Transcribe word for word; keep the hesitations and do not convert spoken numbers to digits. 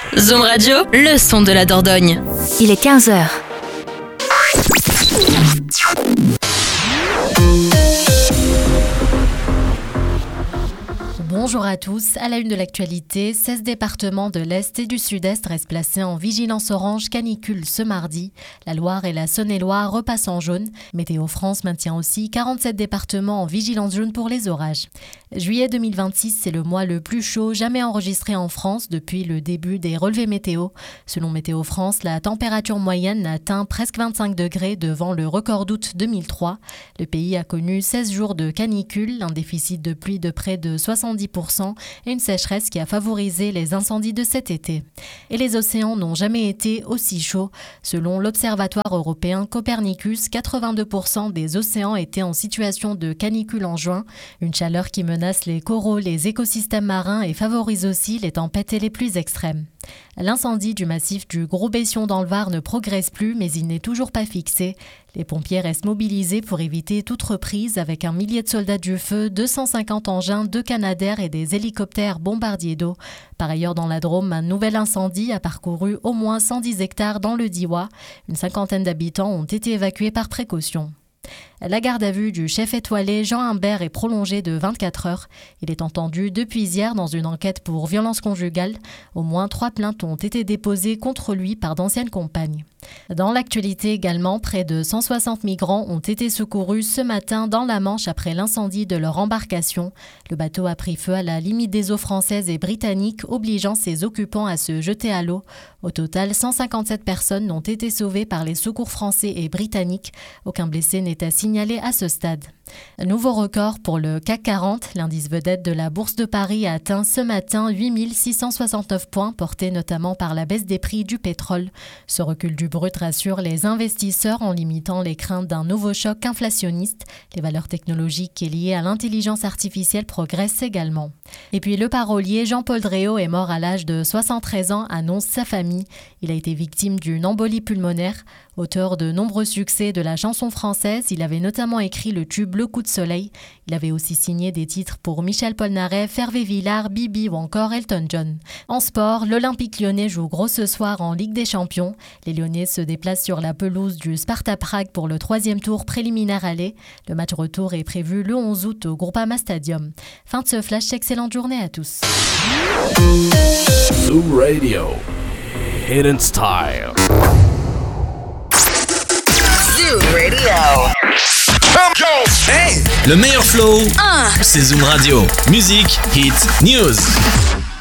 Zoom Radio, le son de la Dordogne. Il est quinze heures. Bonjour à tous, à la une de l'actualité, seize départements de l'Est et du Sud-Est restent placés en vigilance orange canicule ce mardi. La Loire et la Saône-et-Loire repassent en jaune. Météo France maintient aussi quarante-sept départements en vigilance jaune pour les orages. Juillet deux mille vingt-six, c'est le mois le plus chaud jamais enregistré en France depuis le début des relevés météo. Selon Météo France, la température moyenne atteint presque vingt-cinq degrés devant le record d'août deux mille trois. Le pays a connu seize jours de canicule, un déficit de pluie de près de soixante-dix pour cent et une sécheresse qui a favorisé les incendies de cet été. Et les océans n'ont jamais été aussi chauds. Selon l'Observatoire européen Copernicus, quatre-vingt-deux pour cent des océans étaient en situation de canicule en juin, une chaleur qui menace les coraux, les écosystèmes marins et favorise aussi les tempêtes les plus extrêmes. L'incendie du massif du Gros-Bession dans le Var ne progresse plus, mais il n'est toujours pas fixé. Les pompiers restent mobilisés pour éviter toute reprise avec un millier de soldats du feu, deux cent cinquante engins, deux Canadair et des hélicoptères bombardiers d'eau. Par ailleurs, dans la Drôme, un nouvel incendie a parcouru au moins cent dix hectares dans le Diois. Une cinquantaine d'habitants ont été évacués par précaution. La garde à vue du chef étoilé Jean Humbert est prolongée de vingt-quatre heures. Il est entendu depuis hier dans une enquête pour violence conjugale. Au moins trois plaintes ont été déposées contre lui par d'anciennes compagnes. Dans l'actualité également, près de cent soixante migrants ont été secourus ce matin dans la Manche après l'incendie de leur embarcation. Le bateau a pris feu à la limite des eaux françaises et britanniques, obligeant ses occupants à se jeter à l'eau. Au total, cent cinquante-sept personnes ont été sauvées par les secours français et britanniques. Aucun blessé n'est à signaler à ce stade. Un nouveau record pour le C A C quarante. L'indice vedette de la Bourse de Paris a atteint ce matin huit mille six cent soixante-neuf points, porté notamment par la baisse des prix du pétrole. Ce recul du brut rassure les investisseurs en limitant les craintes d'un nouveau choc inflationniste. Les valeurs technologiques liées à l'intelligence artificielle progressent également. Et puis le parolier Jean-Paul Dréau est mort à l'âge de soixante-treize ans, annonce sa famille. Il a été victime d'une embolie pulmonaire. Auteur de nombreux succès de la chanson française, il avait notamment écrit le tube Le Coup de Soleil. Il avait aussi signé des titres pour Michel Polnareff, Hervé Villard, Bibi ou encore Elton John. En sport, l'Olympique lyonnais joue gros ce soir en Ligue des Champions. Les Lyonnais se déplacent sur la pelouse du Sparta Prague pour le troisième tour préliminaire aller. Le match retour est prévu le onze août au Groupama Stadium. Fin de ce flash, excellente journée à tous. Zoom Radio, Hidden Style. Zoom Radio. Hey, le meilleur flow, uh. c'est Zoom Radio. Musique, hits, news.